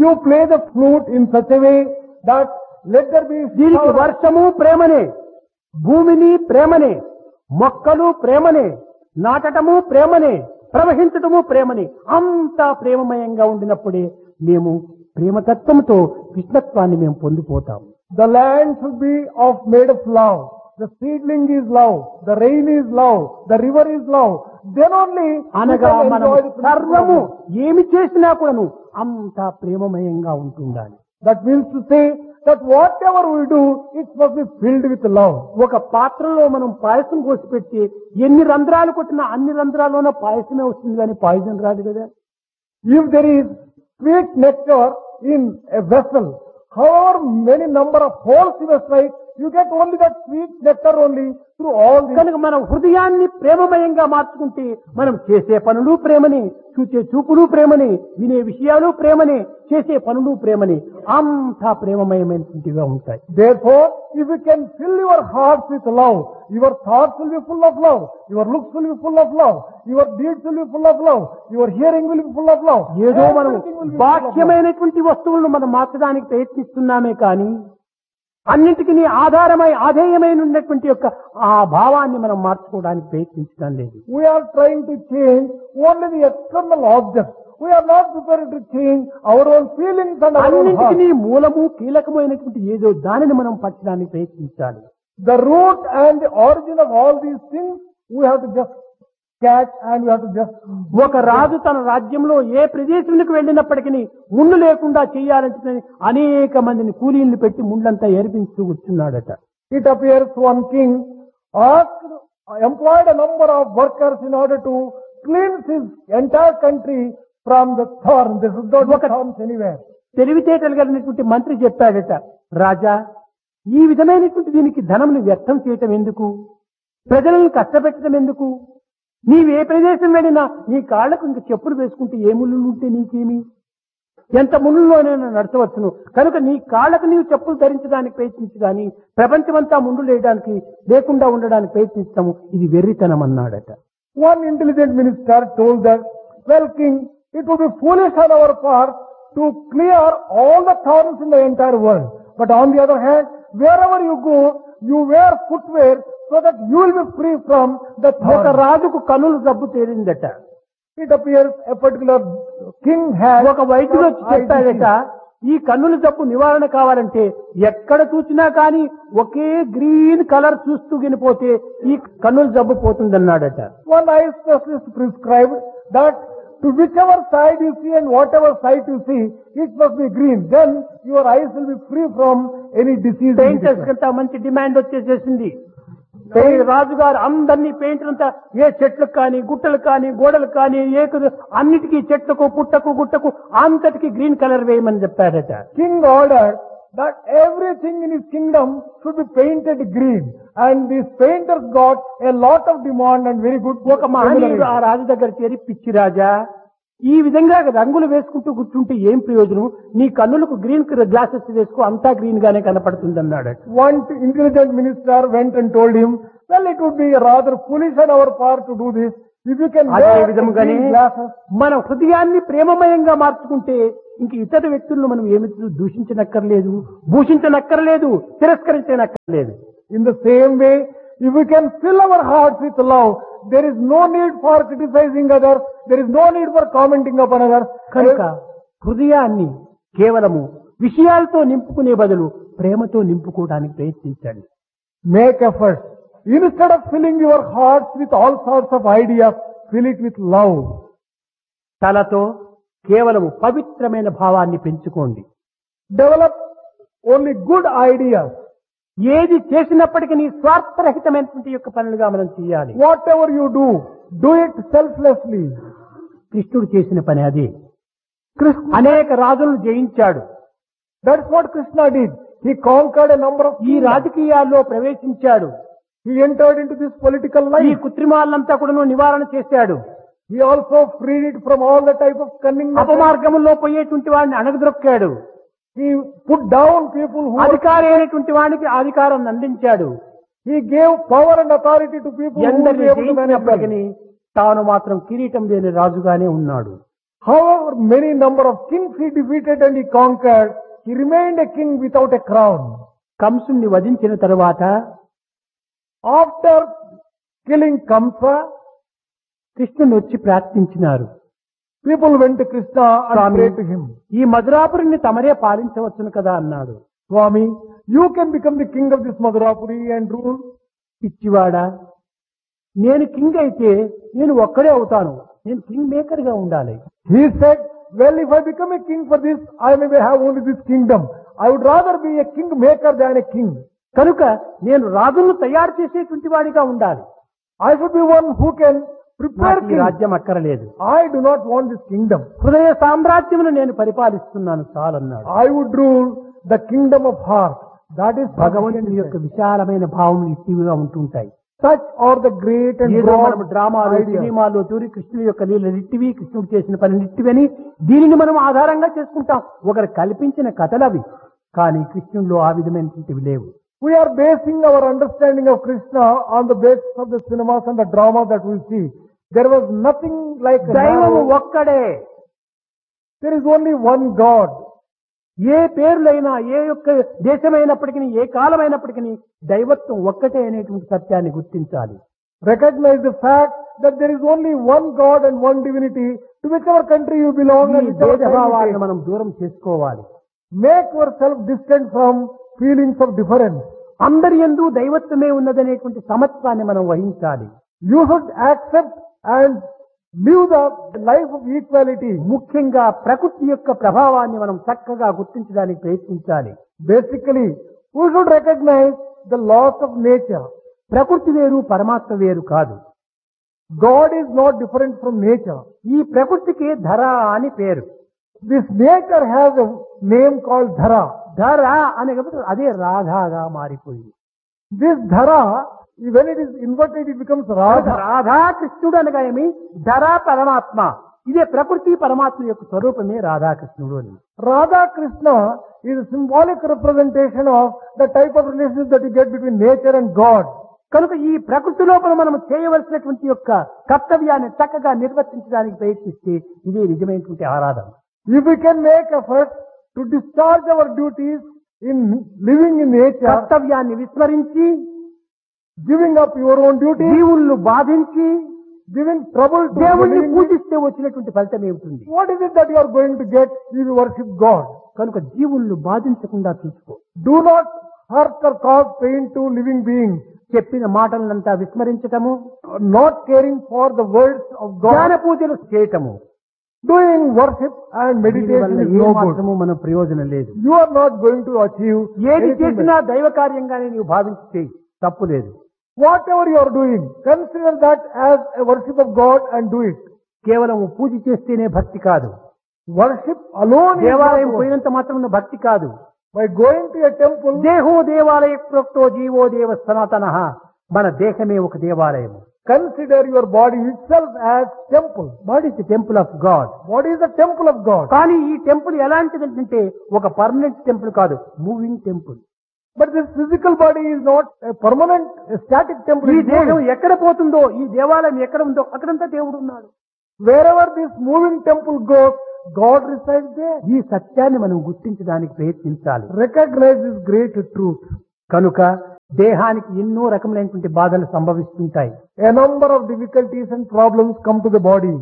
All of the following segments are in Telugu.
You play the flute in such a way that let there be దీనికి వర్షము ప్రేమనే, భూమిని ప్రేమనే, మొక్కలు ప్రేమనే, నాటటము ప్రేమనే, ప్రవహించటము ప్రేమనే, అంతా ప్రేమమయంగా ఉండినప్పుడే మేము ప్రేమతత్వంతో కృష్ణత్వాన్ని మేము పొందిపోతాం. The land should be made of love. The seedling is love. The rain is love. The river is love. Then only అనగా we can మనం enjoy the సర్వము principle. ఏమి చేసినా కూడాను అంతా ప్రేమమయంగా ఉంటుండాలి. That means to say that whatever we do, it must be filled with love. ఒక పాత్రలో మనం పాయసం కోసి పెట్టి ఎన్ని రంధ్రాలు కొట్టినా అన్ని రంధ్రాల్లోనూ పాయసమే వస్తుంది కానీ పాయసం రాదు కదా. If there is sweet nectar in a vessel, however many number of holes you strike, you get only that sweet nectar only through all these. కనుక మనం హృదయాన్ని ప్రేమమయంగా మార్చుకుంటే మనం చేసే పనులు ప్రేమని, చూసే చూపులు ప్రేమని, వినే విషయాలు ప్రేమని, చేసే పనులు ప్రేమని, అంతా ప్రేమమయమైనటువంటిగా ఉంటాయి. Therefore, if you can fill your hearts with love, your thoughts will be full of love, your looks will be full of love, your deeds will be full of love, your hearing will be full of love. ఏదో మనం Everything will be full of love. బాహ్యమైనటువంటి వస్తువులను మనం మార్చడానికి ప్రయత్నిస్తున్నామే కానీ అన్నింటికి ఆధారమై ఆధేయమైన ఉన్నటువంటి యొక్క ఆ భావాన్ని మనం మార్చుకోవడానికి ప్రయత్నించడం లేదు. We are trying to change only the external objects. We are not prepared to change our own feelings and our own heart. అన్నింటికి మూలము కీలకమైనటువంటి ఏదో దానిని మనం పట్టడానికి ప్రయత్నించాలి. The root and the origin of all these things, we have to just catch and we have to just... ఒక రాజు తన రాజ్యంలో ఏ ప్రదేశానికి వెళ్ళినప్పటికీ ముళ్ళు లేకుండా చేయాలంటే అనేక మందిని కూలీలను పెట్టి ముళ్ళంతా ఏర్పించుతూ కూర్చున్నాడట. It appears one king employed a number of workers in order to cleanse his entire country from the thorn. There should not be thorns anywhere. తెలివితేటలు కలిగినటువంటి మంత్రి చెప్పాడట, రాజా ఈ విధమైనటువంటి దీనికి ధనమును వ్యర్థం చేయటం ఎందుకు, ప్రజలను కష్టపెట్టడం ఎందుకు, నీవే ప్రదేశం వెళ్ళినా నీ కాళ్లకు ఇంక చెప్పులు వేసుకుంటే ఏ ముళ్ళు ఉంటే నీకేమి, ఎంత ముళ్ళులోనైనా నడచవచ్చును, కనుక నీ కాళ్లకు నీవు చెప్పులు ధరించడానికి ప్రయత్నించు కానీ ప్రపంచమంతా ముందు లేకుండా ఉండడానికి ప్రయత్నిస్తాము, ఇది వెర్రితనం అన్నాడట. One intelligent minister told that, well, king, it would be foolish on our part to clear all the thorns in the entire world. But on the other hand, wherever you go, you wear footwear so that you will be free from the ఒక thorns. రాజుకు కన్నులు జబ్బు తేలిందట. It appears a particular king had ఒక వైద్యుడు వచ్చి చెప్పాడట, ఈ కన్నుల జబ్బు నివారణ కావాలంటే ఎక్కడ చూసినా కానీ ఒకే గ్రీన్ కలర్ చూస్తూ గినిపోతే ఈ కన్నుల జబ్బు పోతుందన్నాడట. one eye specialist prescribed that to whichever side you see and whatever sight you see, it must be green. Then your eyes will be free from any disease. Painters కంతా మంచి డిమాండ్ వచ్చేసేసింది. రాజుగారు అందరినీ పెయింటర్లంతా ఏ చెట్లకు కానీ గుట్టలకు కానీ గోడలకు కానీ అన్నిటికీ చెట్లకు పుట్టకు గుట్టకు అంతటికి గ్రీన్ కలర్ వేయమని చెప్పారట. King ordered that everything in his kingdom should be painted green, and these painters got a lot of demand and very good. ఒక మహనీయుడు ఆ రాజు దగ్గర చేరి, పిచ్చి రాజా ఈ విధంగా రంగులు వేసుకుంటూ కూర్చుంటే ఏం ప్రయోజనం, నీ కన్నులకు గ్రీన్ గ్లాసెస్ వేసుకో అంతా గ్రీన్ గానే కనపడుతుంది అన్నాడట. One intelligent minister went and told him, well, it would be rather foolish on our part to do this. If you can అదే wear విధంగానే green glasses. మన హృదయాన్ని ప్రేమమయంగా మార్చుకుంటే ఇంక ఇతర వ్యక్తులను మనం ఏమి దూషించనక్కర్లేదు, భూషించనక్కర్లేదు, తిరస్కరించనక్కర్లేదు. In the same way, if we can fill our hearts with love, there is no need for criticizing others, there is no need for commenting upon others. కనుక హృదయాన్ని కేవలము విషయాలతో నింపుకునే బదులు ప్రేమతో నింపుకోవడానికి ప్రయత్నించండి. Make effort. Instead of filling your hearts with all sorts of ideas, fill it with love. తలతో కేవలము పవిత్రమైన భావాన్ని పెంచుకోండి. Develop only good ideas. ఏది చేసినప్పటికీ నీ స్వార్థరహితమైనటువంటి యొక్క పనులుగా మనం చేయాలి. Whatever you do, do it selflessly. కృష్ణుడు చేసిన పని అదే. అనేక రాజులను జయించాడు. That's what Krishna did. He conquered a number of ఈ రాజకీయాల్లో ప్రవేశించాడు. He entered into this political ఈ life. కృత్రిమాలంతా కూడా నివారణ చేశాడు. He also freed it from all the type of cunning. అపమార్గంలో పోయేటువంటి వాడిని అణగద్రొక్కాడు. He put down people who అధికారి అయినటువంటి వాడికి అధికారం అందించాడు. He gave power and authority to people who were ఎందరిని able to manage them. జయించినప్పటికీ తాను మాత్రం కిరీటం లేని రాజుగానే ఉన్నాడు. However many number of kings he defeated and he conquered, he remained a king without a crown. కంసుని వధించిన తరువాత After killing Kamsa, కృష్ణుని వచ్చి ప్రార్థించినారు. people went to Krishna and Swami, prayed to him. ఈ మధురాపురిని తమరే పాలించవచ్చును కదా అన్నాడు. Swami, you can become the king of this Madhurapuri and rule. పిచ్చివాడా, నేను కింగ్ అయితే నేను ఒక్కడే అవుతాను. నేను కింగ్ మేకర్ గా ఉండాలి. He said, well, if I become a king for this, I may have only this kingdom. I would rather be a king maker than a king. కనుక నేను రాజును తయారు చేసేటువంటి వాడిగా ఉండాలి. I should be one who can prepare నాకు ఈ king. రాజ్యం అక్కరలేదు. I do not want this kingdom. హృదయ సామ్రాజ్యమును నేను పరిపాలిస్తున్నాను చాలన్నాడు. I would rule the kingdom of heart. That is భగవంతుని యొక్క విశాలమైన భావములు ఇట్టివిగా ఉంటుంటాయి. Such are the great and ఏదో మనం broad డ్రామాలు ideas. సినిమాలు తూరి కృష్ణుడి యొక్క లీల నిట్టివి, కృష్ణుడు చేసిన పని నిట్టివని దీనిని మనం ఆధారంగా చేసుకుంటాం. ఒకరు కల్పించిన కథలవి, కానీ కృష్ణుడిలో ఆ విధమైనటువంటివి లేవు. We are basing our understanding of Krishna on the basis of the cinemas and the drama that we see. There was nothing like దైవము narrow. ఒక్కడే. There is only one God. ఏ పేర్లైనా, ఏ యొక్క దేశమైనప్పటికీ, ఏ కాలమైనప్పటికీ దైవత్వం ఒక్కటే అనేటువంటి సత్యాన్ని గుర్తించాలి. Recognize the fact that there is only one God and one divinity to whichever country you belong ఈ and whichever భేదభావాలను time you మనం దూరం చేసుకోవాలి. take. Make yourself distant from feelings of difference. అందరి యందు దైవత్వమే ఉన్నదనేటువంటి సమత్వాన్ని మనం వహించాలి. You should accept and live the life of equality. ముఖ్యంగా ప్రకృతి యొక్క ప్రభావాన్ని మనం చక్కగా గుర్తించడానికి ప్రయత్నించాలి. Basically, we should recognize the laws of nature. ప్రకృతి వేరు, పరమాత్మ వేరు కాదు. God is not different from nature. ఈ ప్రకృతికి ధర అని పేరు. This nature has a name called Dhara. ధర అనే అదే రాధాగా మారిపోయింది. This Dhara, when it is inverted, it becomes Radha. Radha కృష్ణుడు అనగా ఏమి? ధర పరమాత్మ. ఇదే ప్రకృతి పరమాత్మ యొక్క స్వరూపమే రాధాకృష్ణుడు అని. Radha Krishna is a symbolic representation of the type of relationship that you get between nature and God. కనుక ఈ ప్రకృతి లోపల మనం చేయవలసినటువంటి యొక్క కర్తవ్యాన్ని చక్కగా నిర్వర్తించడానికి ప్రయత్నిస్తే ఇదే నిజమైనటువంటి ఆరాధన. If we can make efforts to discharge our duties in living in nature, కర్తవ్యాన్ని విస్మరించి, giving up your own duties, జీవులను బాధించి, giving trouble to దేవుణ్ణి living, పూజిస్తే వచ్చినటువంటి ఫలితం ఏమిటి? what is it that you are going to get if you worship God? కనుక జీవులను బాధించకుండా చూసుకో. Do not hurt or cause pain to living beings. చెప్పిన మాటలంతా విస్మరించటము, Not caring for the words of జ్ఞాన God. పూజలు చేయటము, Doing worship and meditation దీనివల్ల is ఏ no good. మాత్రము మన ప్రయోజనం లేదు. You are not going to achieve ఏది anything చేసినా better. దైవ కార్యంగానే నీవు భావించి చేయి, తప్పు లేదు. Whatever you are doing, consider that as a worship of God and do it. కేవలం పూజ చేస్తేనే భక్తి కాదు. Worship alone is దేవాలయం not పోయినంత మాత్రం భక్తి కాదు. by going to a temple. దేహో దేవాలయ ప్రోక్తో జీవో దేవ సనాతన. మన దేహమే ఒక దేవాలయము. Consider your body itself as temple. What is the temple of God. What is the temple of God? కానీ ఈ టెంపుల్ ఎలాంటిదంటే ఒక పర్మనెంట్ టెంపుల్ కాదు, moving temple. But this physical body is not a permanent, a static temple. ఈ It దేహం moves. ఎక్కడ పోతుందో, ఈ దేవాలయం ఎక్కడ ఉందో అక్కడంతా దేవుడు ఉన్నాడు. Wherever this moving temple goes, God resides there. ఈ సత్యాన్ని మనం గుర్తించడానికి ప్రయత్నించాలి. Recognize this great truth. కనుక దేహానికి ఎన్నో రకములైనటువంటి బాధలు సంభవిస్తుంటాయి. A number of difficulties and problems come to the body.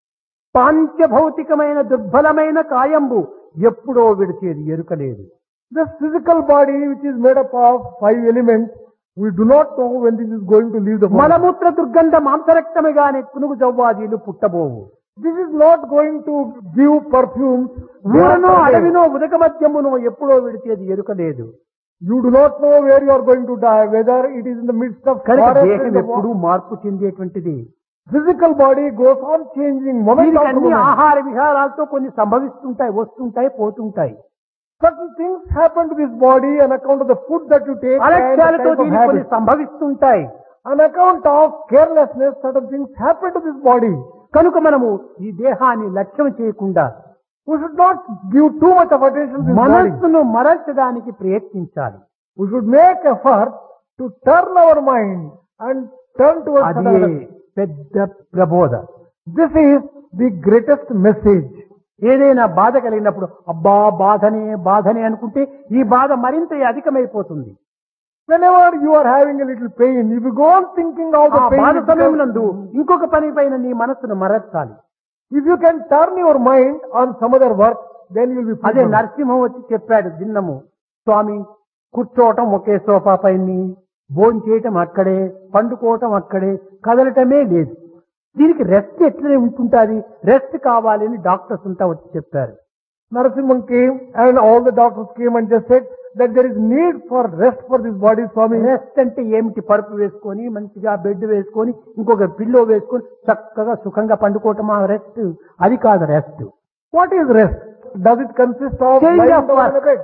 పాంచభౌతికమైన దుర్బలమైన కాయంబు ఎప్పుడో విడిచేది ఎరుకలేదు. This physical body, which is made up of 5 elements, we do not know when this is going to leave the body. మలమూత్ర దుర్గంధ మాంసరక్తముగానే పునుగు జవ్వాదీలు పుట్టబోవు. This is not going to give perfumes. ఊరనో అడవినో ఉదక మధ్యమునో ఎప్పుడో విడిచేది ఎరుకలేదు. You do not know where you are going to die, whether it is in the midst of కనుక forest దేహం and the ఎప్పుడూ మార్పు చెందేటువంటిది. physical body goes on changing moment దీనికి after అన్ని moment. ఆహార విహారాలతో కొన్ని సంభవిస్తుంటాయి, వస్తుంటాయి, పోతుంటాయి. Certain things happen to this body on account of the food that you take and the అలక్ష్యాలతో type of దీనికి కొన్ని habits. సంభవిస్తుంటాయి. On account of carelessness, certain things happen to this body. కనుక మనము ఈ దేహాన్ని లక్ష్యం చేయకుండా We should not give too much of attention to this body. మనస్సును మరల్చడానికి ప్రయత్నించాలి. We should make effort to turn our mind and turn towards అది another. పెద్ద ప్రబోధ. This is the greatest message. ఏదైనా బాధ కలిగినప్పుడు అబ్బా బాధనే అనుకుంటే ఈ బాధ మరింత అధికమైపోతుంది. Whenever you are having a little pain, if you go on thinking of the ఆ pain, బాధ it becomes- సమయమునందు ఇంకొక పని పైన నీ మనస్సును మరచాలి. if you can turn your mind on some other work, then you will be అదే fulfilled. నరసింహం వచ్చి చెప్పాడు దిన్నము, స్వామి కూర్చోవటం ఒకే సోఫా పైని, భోజనం చేయటం అక్కడే, పండుకోవటం అక్కడే, కదలటమే లేదు. దీనికి రెస్ట్ ఎట్లనే ఉంటుంటాది, రెస్ట్ కావాలి అని డాక్టర్స్ అంతా వచ్చి చెప్పారు. Narasimhan came and all the doctors came and just said that there is need for rest for this body, Swami. Rest అంటే ఏమిటి? పరుపు వేసుకొని మంచిగా బెడ్ వేసుకొని ఇంకొక పిల్లో వేసుకొని చక్కగా సుఖంగా పండుకోవటమా రెస్ట్? అది కాదు rest. What is rest? Does it consist of Change lying of down work. on a bed?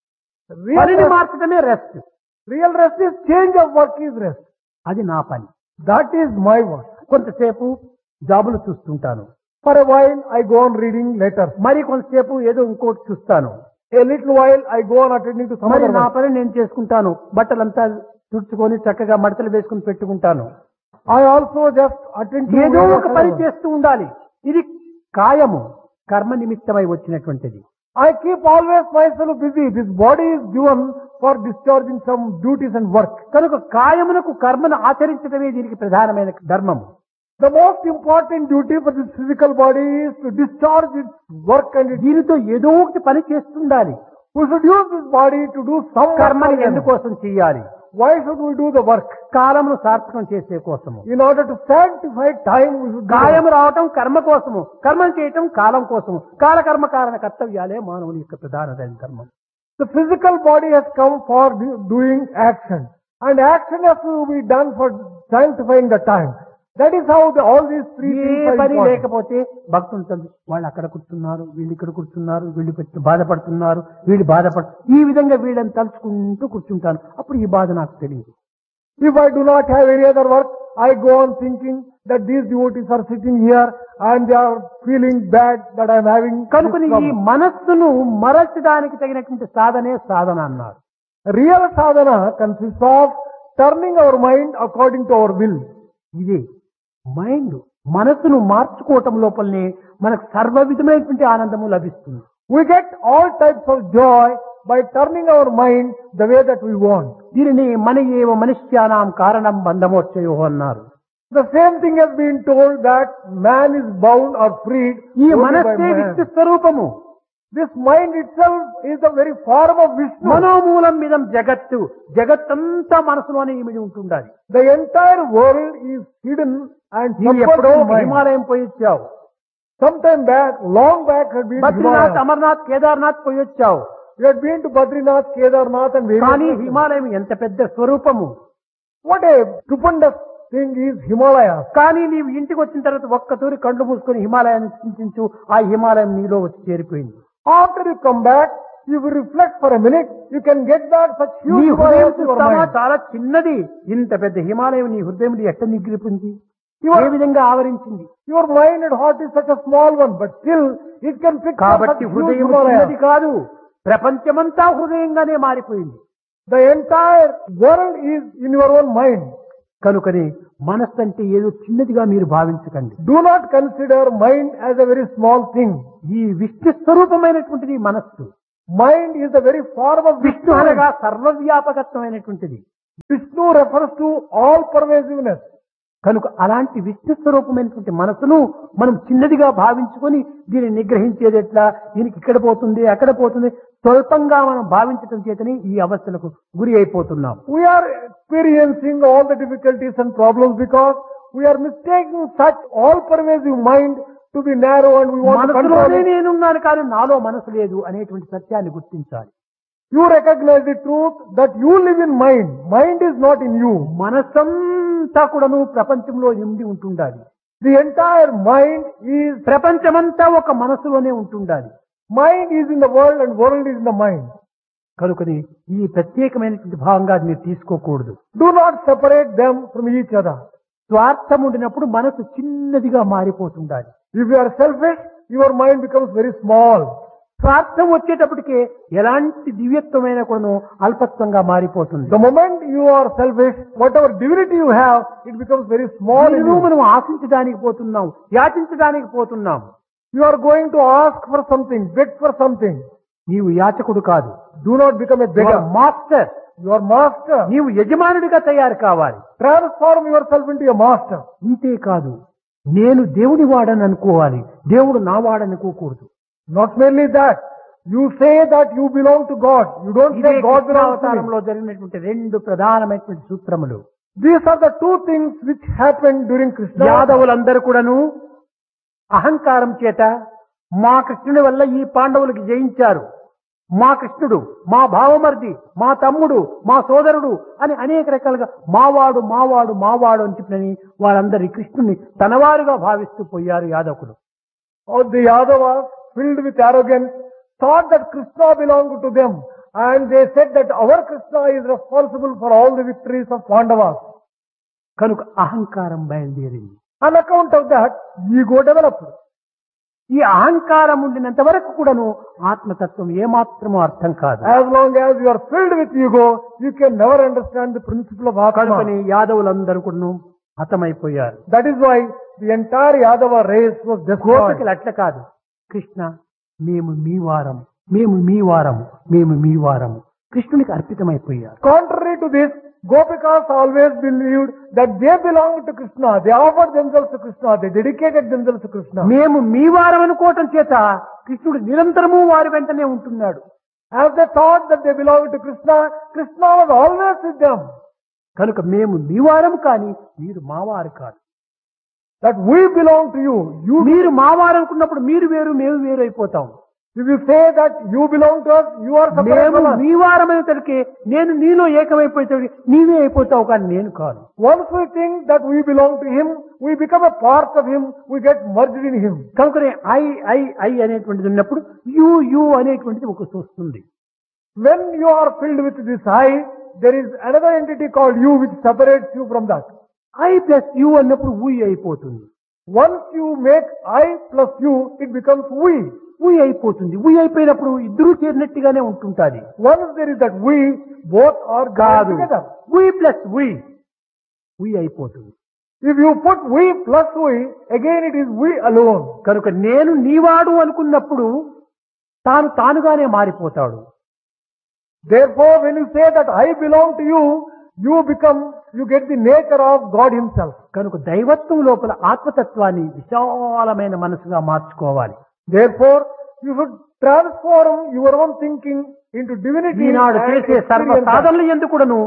పనిని Real మార్చడమే rest. rest is change of work is rest. అది నా పని. That is my work. కొంతసేపు జాబులు చూస్తుంటాను, For a while I go on reading letters. మరి కొంతసేపు ఏదో ఇంకోటి చూస్తాను, A little while I go on attending to some మరి other నా work. పని నేను చేసుకుంటాను. బట్టలంతా తుడుచుకొని చక్కగా మడతలు వేసుకుని పెట్టుకుంటాను. I also just attend to ఏదో various ఒక other పని work. చేస్తూ ఉండాలి. ఇది కాయము, కర్మ నిమిత్తమై వచ్చినటువంటిది. I keep always myself busy. This body is given for discharging some duties and work. కనుక కాయమునకు కర్మను ఆచరించడమే దీనికి ప్రధానమైన ధర్మము. The most important duty for this physical body is to discharge its work and its. దీనితో ఏదో ఒకటి పని చేస్తుండాలి. We should use this body to do some work. కర్మని for them. ఎందుకోసం చేయాలి? Why should we do the work? కాలమును సార్థకం చేసే కోసము. In order to sanctify time, we should do the కాయము రావటం కర్మ కోసము, కర్మం చేయటం కాలం కోసము. కాలకర్మ కారణ కర్తవ్యాలే మానవుని యొక్క ప్రధానమైన ధర్మం. The physical body has come for doing action, and action has to be done for sanctifying the time. That is how all these three A things are పని important. లేకపోతే భక్తులు తండ్రి వాళ్ళు అక్కడ కూర్చున్నారు, వీళ్ళు ఇక్కడ కూర్చున్నారు, వీళ్ళు బాధపడుతున్నారు, వీళ్ళు ఈ విధంగా వీళ్ళని తలుచుకుంటూ కూర్చుంటాను. అప్పుడు ఈ బాధ నాకు తెలియదు. If I do not have any other work, I go on thinking that these devotees are sitting here and they are feeling bad that I am having this కనుకని ఈ problem. మనస్సును మరచడానికి తగినటువంటి సాధనే సాధన అన్నారు. Real sadhana consists of turning our mind according to our will. ఇది మైండ్ మనస్సును మార్చుకోవటం లోపలనే మనకు సర్వ విధమైనటువంటి ఆనందము లభిస్తుంది. We get all types of joy by turning our mind the way that we want. దీనిని మన ఏవ మనుష్యానాం కారణం బంధమోచ్చయో అన్నారు. The same thing has been told that man is bound or freed ఈ only by మనస్సే man. విష్ణు స్వరూపము. This mind itself is the very form of Vishnu. మనోమూలం మీదం జగత్తు, జగత్తంతా మనసులోనే ఇమిడి ఉంటుండాలి. The entire world is hidden and నీవు submerged ఎప్పుడో in mind. హిమాలయం పోయి వచ్చావు, Sometime back, long back, had been to Badrinath, Himalaya. Amarnath, Kedarnath పోయి వచ్చావు. We had been to Badrinath, Kedarnath and various కానీ places. హిమాలయం ఎంత పెద్ద స్వరూపము. What a stupendous thing is Himalaya. కానీ నీవు ఇంటికి వచ్చిన తర్వాత ఒక్కతూరి కళ్ళు మూసుకొని హిమాలయాన్ని చింతించు, ఆ హిమాలయం నీలో వచ్చి చేరిపోయింది. After you come back, if you reflect for a minute, you can get back such నీ huge హృదయం Himalayas in your చూస్తావా mind. చాలా చిన్నది, ఇంత పెద్ద హిమాలయం నీ హృదయంలో ఎట్ట నిగ్రిపింది, Your- ఏ విధంగా ఆవరించింది. Your mind and heart is such a small one, but still it can fit for such కాబట్టి huge హృదయం Himalayas. చిన్నది కాదు, ప్రపంచమంతా హృదయంగానే మారిపోయింది. The entire world is in your own mind. కనుకని మనస్సు అంటే ఏదో చిన్నదిగా మీరు భావించకండి. Do not consider mind as a very small thing. ఈ విష్ణు స్వరూపమైనటువంటిది మనస్సు. Mind is the very form of Vishnu Vishnu. అనగా సర్వవ్యాపకత్వమైనటువంటిది. Vishnu refers to all pervasiveness. కనుక అలాంటి విష్ణు స్వరూపమైనటువంటి మనసును మనం చిన్నదిగా భావించుకొని దీన్ని నిగ్రహించేది ఎట్లా, దీనికి ఇక్కడ పోతుంది అక్కడ పోతుంది స్వల్పంగా మనం భావించటం చేతని ఈ అవస్థలకు గురి అయిపోతున్నాం. We are experiencing all the difficulties and problems because we are mistaking such all-pervasive mind to be narrow and we want to control మనసులోనే it. నేనున్నాను కానీ నాలో మనసు లేదు అనేటువంటి సత్యాన్ని గుర్తించాలి. You recognize the truth that you live in mind. Mind is not in you. మనసంతా కూడాను ప్రపంచంలో నిండి ఉంటుండాలి. The entire mind is, ప్రపంచమంతా ఒక మనసులోనే ఉంటుండాలి. mind is in the world and world is in the mind. కనుకని ఈ ప్రత్యేకమైనటువంటి భావంగా మీరు తీసుకోకూడదు. Do not separate them from each other. స్వార్థం ఉండినప్పుడు మనసు చిన్నదిగా మారిపోతుండాలి. If you are selfish, your mind becomes very small. స్వార్థం వచ్చేటప్పటికే ఎలాంటి దివ్యత్వమైన కూడా అల్పత్వంగా మారిపోతుంది. The moment you are selfish, whatever divinity you have, it becomes very small in దీనిని you. మనం ఆశించడానికి పోతున్నాం, యాచించడానికి పోతున్నాం. You are going to ask for something, beg for something. నీవు యాచకుడు కాదు, Do not become a beggar. Master. You are master. నీవు యజమానుడిగా తయారు కావాలి. Transform yourself into a master. ఇంతే కాదు, నేను దేవుడి వాడని అనుకోవాలి, దేవుడు నా వాడనుకోకూడదు. Not merely that. You say that you belong to God. You don't ఇదే say God belongs to me. అవతారంలో జరిగినటువంటి రెండు ప్రధానమైనటువంటి సూత్రములు. These are the two things which happened during Krishna. యాదవులందరూ కూడాను అహంకారం చేత మా కృష్ణుడి వల్ల ఈ పాండవులకు జయించారు, మా కృష్ణుడు, మా భావమర్ది, మా తమ్ముడు, మా సోదరుడు అని అనేక రకాలుగా మావాడు మావాడు మావాడు అని చెప్పినని వారందరి కృష్ణుని తనవారుగా భావిస్తూ పోయారు యాదవులు. All the Yadavas, filled with arrogance, thought that Krishna belonged to them, and they said that our Krishna is responsible for all the victories of Pandavas. కనుక అహంకారం బయలుదేరింది. On account of that, ego developed. ఈ అహంకారం ఉండినంత వరకు కూడాను ఆత్మతత్వం ఏమాత్రమూ అర్థం కాదు. As long as you are filled with ego, you can never understand the principle of కనుకని Atma. యాదవులందరూ కూడాను హతమైపోయారు. That is why the entire Yadava race was destroyed. గోపికలు అట్ల కాదు, కృష్ణ మేము మీ వారం, మేము మీ వారం, మేము మీ వారం కృష్ణునికి అర్పితమైపోయారు. Contrary to this, Gopikas always believed that they belonged to Krishna. They offered themselves to Krishna. They dedicated themselves to Krishna. మేము మీ వారం అనుకోవటం చేత కృష్ణుడు నిరంతరము వారి వెంటనే ఉంటున్నాడు. As they thought that they belonged to Krishna, Krishna was always with them. కనుక మేము మీ వారం కానీ మీరు మావారు కాదు. That we belong to you. మీరు మావారు అనుకున్నప్పుడు మీరు వేరు మేము వేరు అయిపోతాం. If you say that you belong to us, you are separate మేము from us. మీ వారమైనసరికి నేను నీలో ఏకమైపోయేసరికి నీవే అయిపోతావు కానీ నేను కాదు. Once we think that we belong to him, we become a part of him, we get merged in him. కనుకనే ఐ ఐ ఐ అనేటువంటిది ఉన్నప్పుడు యు యు అనేటువంటిది ఒక వస్తుంది. When you are filled with this I, there is another entity called you which separates you from that. I plus you అన్నప్పుడు ఊ అయిపోతుంది. Once you make I plus you, it becomes we. ఊ అయిపోతుంది. ఊ అయిపోయినప్పుడు ఇద్దరూ చేరినట్టుగానే ఉంటుంటాది. Once there is that we, both are కాదు, gathered together. వి ప్లస్ వి వి అయిపోతుంది. If you put we plus we, again it is we alone. కనుక నేను నీవాడు అనుకున్నప్పుడు తాను తానుగానే మారిపోతాడు. Therefore, when you say that I belong to you, you get the nature of God himself. కనుక దైవత్వం లోపల ఆత్మతత్వాన్ని విశాలమైన మనసుగా మార్చుకోవాలి. Therefore, you should transform your own thinking into divinity. Eenadu and చేసే సర్వ experience that. సాధనలు ఎందుకు కూడాను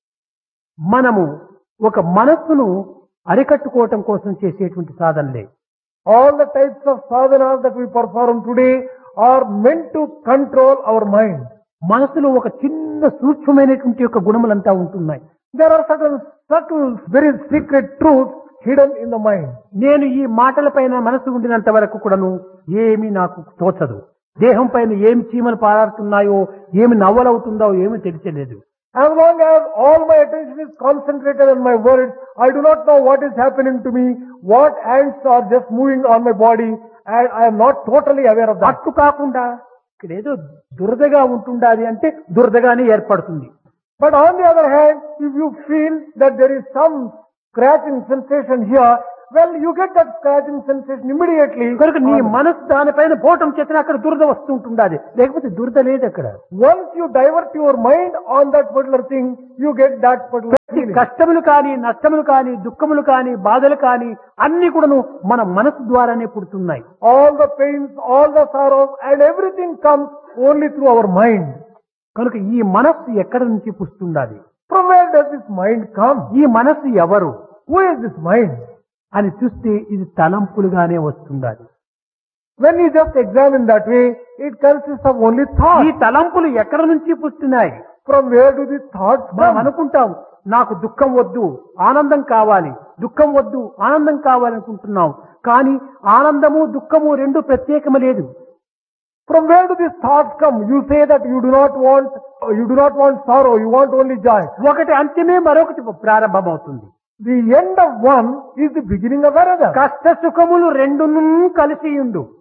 మనము ఒక మనస్సును అరికట్టుకోవటం కోసం చేసేటువంటి సాధనలే. All the types of sadhanas that we perform today are meant to control our mind. మనసులో ఒక చిన్న సూక్ష్మమైనటువంటి యొక్క గుణములంతా ఉంటున్నాయి. There are certain subtle, very secret truths hidden in the mind. నేను ఈ మాటలపైన మనసు ఉండినంత వరకు కూడాను ఏమీ నాకు తోచదు. దేహం పైన ఏమి చీమలు పారాడుతున్నాయో, ఏమి నవ్వలవుతుందో ఏమీ తెలియలేదు. As long as all my attention is concentrated on my words, I do not know what is happening to me, what ants are just moving on my body, and I am not totally aware of that. అట్టు కాకుండా ఇక్కడ ఏదో దురదగా ఉంటుండాలి అంటే దురదగానే ఏర్పడుతుంది. But on the other hand, if you feel that there is some scratching sensation here, well, you get that scratching sensation immediately. కనుక నీ మనసు దానిపైన పోవటం చేత అక్కడ దురద వస్తుంటుండాలి, లేకపోతే దురద లేదు అక్కడ. Once you divert your mind on that particular thing, you get that particular feeling. కష్టములు కానీ, నష్టములు కానీ, దుఃఖములు కానీ, బాధలు కానీ అన్ని కూడాను మన మనసు ద్వారానే పుడుతున్నాయి. All the pains, all the sorrows, and everything comes only through our mind. కనుక ఈ మనస్సు ఎక్కడి నుంచి పుస్తుండాలి? From where does this mind come? ఈ మనస్సు ఎవరు Who is this mind? అని చూస్తే ఇది తలంపులుగానే వస్తుండాలి. When you just examine that way, it consists of only ఈ thoughts. తలంపులు ఎక్కడి నుంచి పుస్తున్నాయి? From where do these thoughts మనం come? అనుకుంటాం నాకు దుఃఖం వద్దు ఆనందం కావాలి, దుఃఖం వద్దు ఆనందం కావాలనుకుంటున్నాం. కానీ ఆనందము దుఃఖము రెండు ప్రత్యేకము లేదు. From where do these thoughts come? You say that you do not want sorrow, you want only joy. ఒకటి అంత్యమే, మరొకటి ప్రారంభమవుతుంది. The end of one is the beginning of another. కష్ట సుఖములు రెండును కలిసి ఉండు.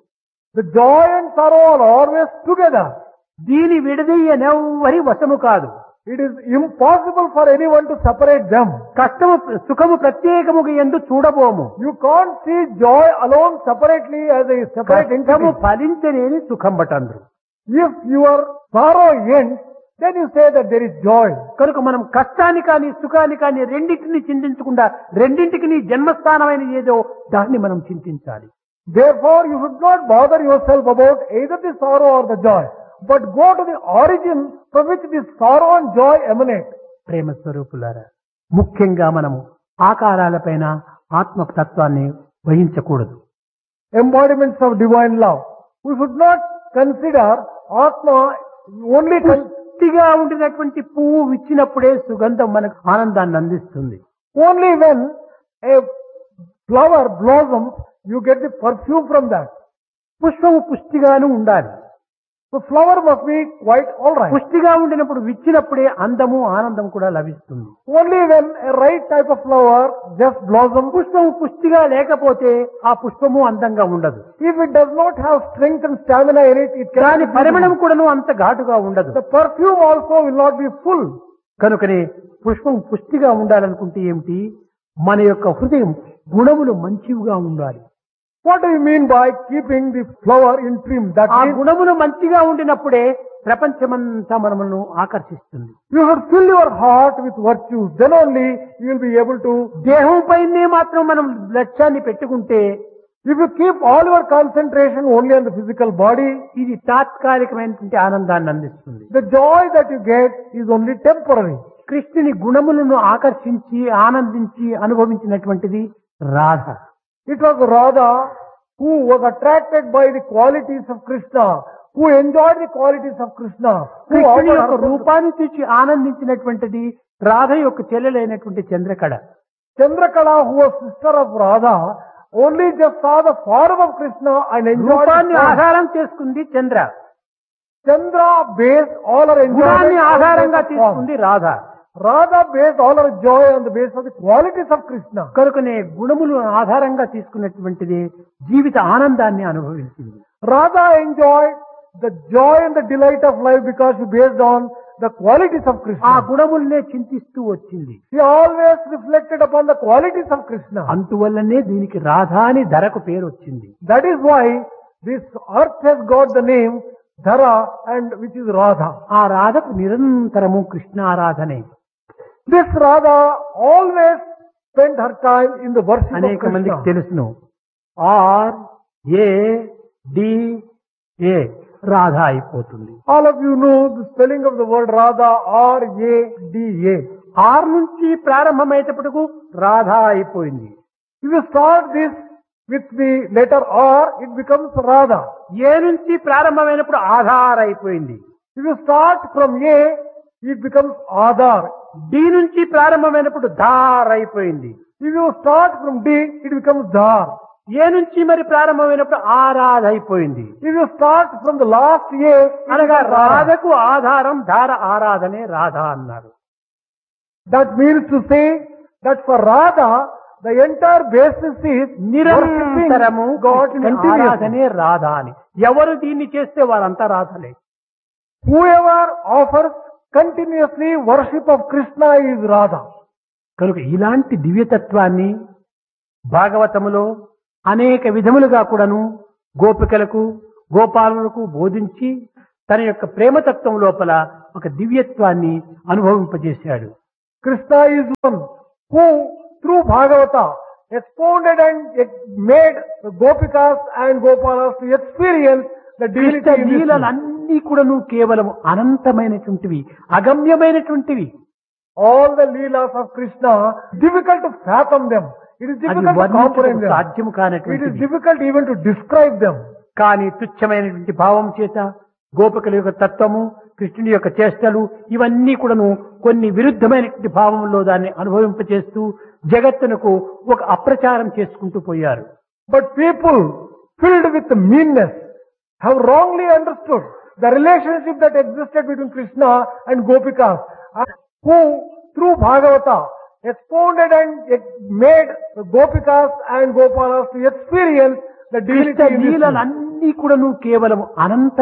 The joy and sorrow are always together. దీని విడదీయనెవ్వరి వశము కాదు. It is impossible for anyone to separate them. కష్టము సుఖము ప్రత్యేకముగా ఎందు చూడబోము. You can't see joy alone separately as a separate కష్టము entity. ఫలించనేని సుఖం బటండ్రు. If your sorrow ends, then you say that there is joy. కనుక మనం కష్టాన్ని కానీ సుఖాన్ని కానీ రెండింటిని చింతించకుండా రెండింటికి నీ జన్మస్థానమైన ఏదో దాన్ని మనం చింతించాలి. Therefore, you should not bother yourself about either the sorrow or the joy, but go to the origin from which this sorrow and joy emanate. ప్రేమ స్వరూపులారా, ముఖ్యంగా మనము ఆకారాలపైన ఆత్మతత్వాన్ని వహించకూడదు. Embodiments of divine love. We should not consider Atma only పుష్టిగా ఉండినటువంటి పువ్వు విచ్చినప్పుడే సుగంధం మనకు ఆనందాన్ని అందిస్తుంది. only when a flower blossoms, you get the perfume from that. పుష్పము పుష్టిగాను ఉండాలి. The flower must be quite alright. పుష్టిగా ఉండినప్పుడు విచ్చినప్పుడే అందము ఆనందం కూడా లభిస్తుంది. Only when a right type of flower just blossoms. పుష్పము పుష్టిగా లేకపోతే ఆ పుష్పము అందంగా ఉండదు. If it does not have strength and stamina in it, it దాని cannot be పరిమళం beautiful. కూడాను అంత ఘాటుగా ఉండదు. The perfume also will not be full. కనుకనే పుష్పం పుష్టిగా ఉండాలనుకుంటే ఏమిటి? మన యొక్క హృదయం గుణములు మంచివిగా ఉండాలి. What do you mean by keeping the flower in trim? That ఆ means గుణములు మంచిగా ఉండినప్పుడే ప్రపంచమంతా మనమును ఆకర్షిస్తుంది. you should fill your heart with virtues. Then only you will be able to. దేహం పైనే మాత్రం మనం లక్ష్యాన్ని పెట్టుకుంటే If you keep all your concentration only on the physical body, ఇది తాత్కాలికమైనటువంటి ఆనందాన్ని అందిస్తుంది. the joy that you get is only temporary. కృష్ణుని గుణములను ఆకర్షించి ఆనందించి అనుభవించినటువంటిది Radha. It was Radha who was attracted by the qualities of Krishna, who enjoyed the qualities of Krishna, who కృష్ణుని offered యొక్క herself to రూపాన్ని చూసి ఆనందించినటువంటిది రాధ యొక్క చెల్లెలైనటువంటి Chandrakala. Chandrakala, who was sister of Radha, only just saw the form of Krishna and enjoyed రూపాన్ని the form. ఆధారం చేసుకుంది చంద్ర, Chandra based all her గుణాన్ని enjoyment on the ఆధారంగా basis of form. తీసుకుంది Radha. Radha based all her joy on the basis of the qualities of Krishna. కనుకనే గుణములు ఆధారంగా తీసుకున్నటువంటిది జీవిత ఆనందాన్ని అనుభవించింది. Radha enjoyed the joy and the delight of life because she based on the qualities of ఆ Krishna. గుణములనే చింతిస్తూ వచ్చింది. She always reflected upon the qualities of Krishna. అందువల్లనే దీనికి రాధ అని ధరకు పేరు వచ్చింది. That is why this earth has got the name Dhara, and which is Radha. ఆ రాధకు నిరంతరము కృష్ణారాధనే. This Radha always spent her time in the worship of అనేక మందికి Krishna. తెలుసును. Are A D A Radha అయిపోతుంది. All of you know the spelling of the word Radha, R-A-D-A. Are నుంచి ప్రారంభమయ్యేటప్పటికు రాధ అయిపోయింది. If you start this with the letter R, it becomes Radha. ఏ నుంచి ప్రారంభమైనప్పుడు ఆధార్ అయిపోయింది. If you start from A, it becomes Adar. D నుంచి ప్రారంభమైనప్పుడు ధార్ అయిపోయింది. If you start from D, it becomes Dhar. ఏ నుంచి మరి ప్రారంభమైనప్పుడు ఆరాధ అయిపోయింది. If you start from the last A, it అనగా becomes Radha. రాధకు ఆధారం ధార ఆరాధనే రాధ అన్నారు. That means to say that for Radha, the entire basis is నిరంతరము worshipping God కృష్ణుని continuously. ఆరాధనే రాధ అని. ఎవరు దీన్ని చేస్తే వారంతా రాధలే. Whoever offers continuously worship of Krishna is Radha. కనుక ఇలాంటి దివ్యతత్వాన్ని భాగవతములో అనేక విధములుగా కూడాను గోపికలకు గోపాలులకు బోధించి తన యొక్క ప్రేమతత్వం లోపల ఒక దివ్యత్వాన్ని అనుభవింపజేశాడు. Krishna is one who through Bhagavata expounded and made the Gopikas and Gopalas to experience the Krishna divinity in this world. లీలలన్నీ కూడాను కేవలం అనంతమైనటువంటివి, అగమ్యమైనటువంటివి. All the leelas of Krishna, difficult to fathom them. It is అది difficult to వర్ణించడం comprehend them. సాధ్యము It is కానటువంటివి. difficult even to describe them. కానీ తుచ్చమైనటువంటి భావం చేత గోపికల యొక్క తత్వము, కృష్ణుని యొక్క చేష్టలు ఇవన్నీ కూడాను కొన్ని విరుద్ధమైనటువంటి భావంలో దాన్ని అనుభవింపచేస్తూ జగత్తునకు ఒక అప్రచారం చేసుకుంటూ పోయారు. But people filled with meanness have wrongly understood the relationship that existed between Krishna and Gopikas, who through Bhagavata expounded and made the Gopikas and Gopalas to experience the Krishna divinity in this world. లీలలన్నీ ఇవన్నీ కూడా నువ్వు కేవలం అనంత